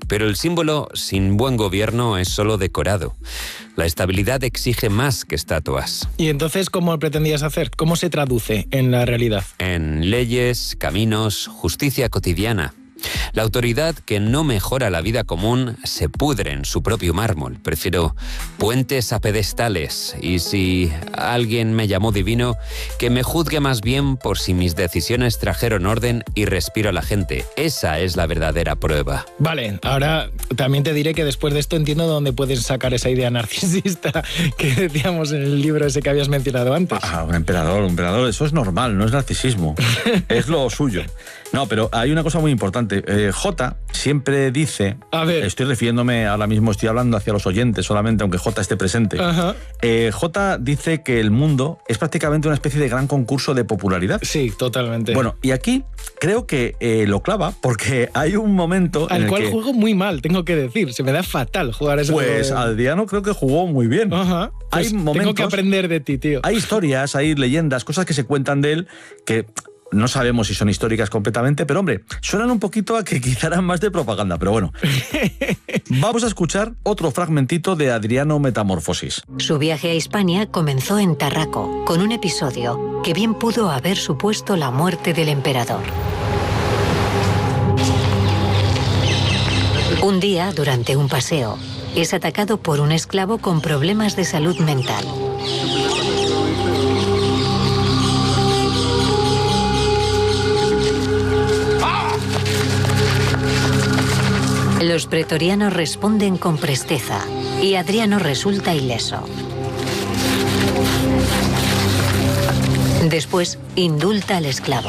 pero el símbolo sin buen gobierno es solo decorado. La estabilidad exige más que estatuas. ¿Y entonces cómo pretendías hacer? ¿Cómo se traduce en la realidad? En leyes, caminos, justicia cotidiana. La autoridad que no mejora la vida común se pudre en su propio mármol. Prefiero puentes a pedestales. Y si alguien me llamó divino, que me juzgue más bien por si mis decisiones trajeron orden y respiro a la gente. Esa es la verdadera prueba. Vale, ahora también te diré que después de esto entiendo de dónde puedes sacar esa idea narcisista que decíamos en el libro ese que habías mencionado antes. Un emperador, eso es normal, no es narcisismo. Es lo suyo. No, pero hay una cosa muy importante. J siempre dice, estoy refiriéndome ahora mismo, estoy hablando hacia los oyentes solamente, aunque J esté presente. Ajá. J dice que el mundo es prácticamente una especie de gran concurso de popularidad. Sí, totalmente. Bueno, y aquí creo que lo clava, porque hay un momento al en el cual que... juego muy mal, tengo que decir. Se me da fatal jugar ese juego. Pues Adriano creo que jugó muy bien. Ajá. Pues hay momentos, tengo que aprender de ti, tío. Hay historias, hay leyendas, cosas que se cuentan de él que... No sabemos si son históricas completamente, pero hombre, suenan un poquito a que quizá eran más de propaganda, pero bueno. Vamos a escuchar otro fragmentito de Adriano Metamorfosis. Su viaje a Hispania comenzó en Tarraco, con un episodio que bien pudo haber supuesto la muerte del emperador. Un día, durante un paseo, es atacado por un esclavo con problemas de salud mental. Los pretorianos responden con presteza y Adriano resulta ileso. Después, indulta al esclavo.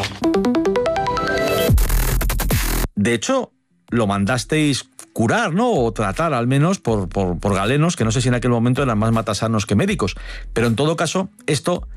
De hecho, lo mandasteis curar, ¿no? O tratar, al menos, por galenos, que no sé si en aquel momento eran más matasanos que médicos. Pero en todo caso, esto...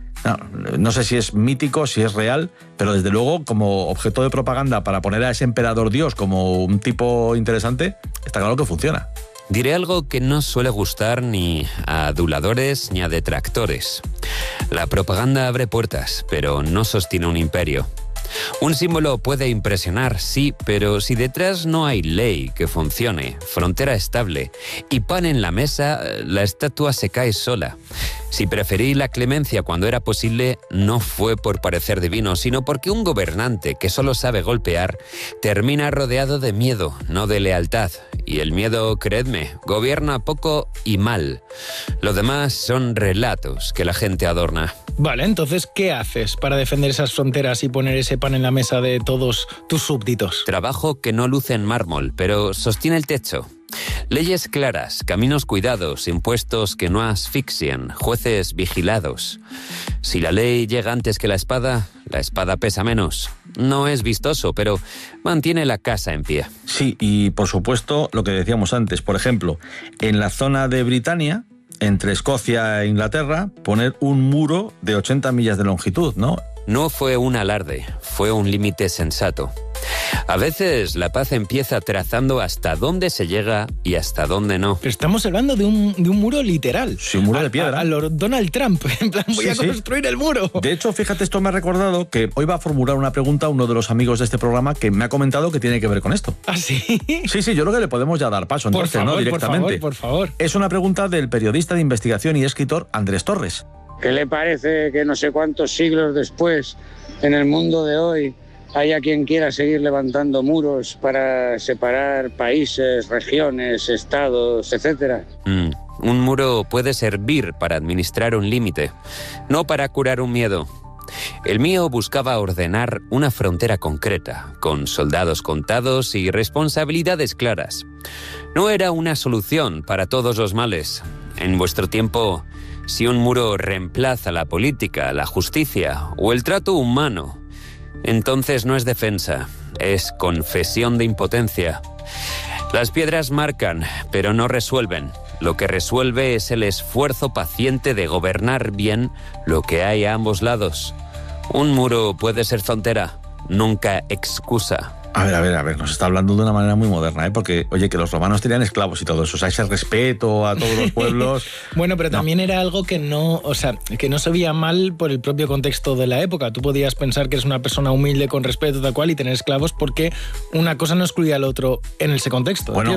No sé si es mítico, si es real, pero desde luego como objeto de propaganda para poner a ese emperador Dios como un tipo interesante, está claro que funciona. Diré algo que no suele gustar ni a aduladores ni a detractores. La propaganda abre puertas, pero no sostiene un imperio. Un símbolo puede impresionar, sí, pero si detrás no hay ley que funcione, frontera estable y pan en la mesa, la estatua se cae sola. Si preferí la clemencia cuando era posible, no fue por parecer divino, sino porque un gobernante que solo sabe golpear termina rodeado de miedo, no de lealtad. Y el miedo, creedme, gobierna poco y mal. Lo demás son relatos que la gente adorna. Vale, entonces, ¿qué haces para defender esas fronteras y poner ese pan en la mesa de todos tus súbditos? Trabajo que no luce en mármol, pero sostiene el techo. Leyes claras, caminos cuidados, impuestos que no asfixian, jueces vigilados. Si la ley llega antes que la espada pesa menos. No es vistoso, pero mantiene la casa en pie. Sí, y por supuesto, lo que decíamos antes, por ejemplo, en la zona de Britania, entre Escocia e Inglaterra, poner un muro de 80 millas de longitud, ¿no? No fue un alarde, fue un límite sensato. A veces la paz empieza trazando hasta dónde se llega y hasta dónde no. Pero estamos hablando de un muro literal. Sí, un muro de piedra. A lo Donald Trump, en plan, voy a construir el muro. De hecho, fíjate, esto me ha recordado que hoy va a formular una pregunta a uno de los amigos de este programa que me ha comentado que tiene que ver con esto. ¿Ah, sí? Sí, yo creo que le podemos ya dar paso, entonces, por favor, ¿no? Directamente. Por favor. Es una pregunta del periodista de investigación y escritor Andrés Torres. ¿Qué le parece que no sé cuántos siglos después, en el mundo de hoy, haya quien quiera seguir levantando muros para separar países, regiones, estados, etcétera? Un muro puede servir para administrar un límite, no para curar un miedo. El mío buscaba ordenar una frontera concreta, con soldados contados y responsabilidades claras. No era una solución para todos los males. En vuestro tiempo, si un muro reemplaza la política, la justicia o el trato humano, entonces no es defensa, es confesión de impotencia. Las piedras marcan, pero no resuelven. Lo que resuelve es el esfuerzo paciente de gobernar bien lo que hay a ambos lados. Un muro puede ser frontera, nunca excusa. A ver, nos está hablando de una manera muy moderna, ¿eh? Porque, oye, que los romanos tenían esclavos y todo eso, o sea, ese respeto a todos los pueblos... Bueno, pero también era algo que no se veía mal por el propio contexto de la época. Tú podías pensar que eres una persona humilde, con respeto, tal cual, y tener esclavos, porque una cosa no excluía al otro en ese contexto. Bueno,